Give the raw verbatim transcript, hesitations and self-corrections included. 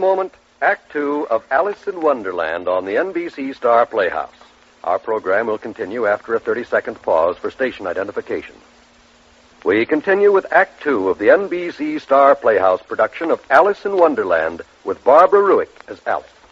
moment, Act Two of Alice in Wonderland on the N B C Star Playhouse. Our program will continue after a thirty-second pause for station identification. We continue with Act Two of the N B C Star Playhouse production of Alice in Wonderland with Barbara Ruick as Alice.